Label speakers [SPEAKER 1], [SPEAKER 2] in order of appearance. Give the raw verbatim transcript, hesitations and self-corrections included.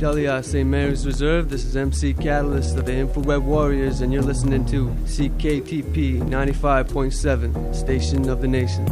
[SPEAKER 1] Delia, Saint Mary's Reserve. This is M C Catalyst of the Infraweb Warriors, and you're listening to C K T P ninety-five point seven, Station of the Nation.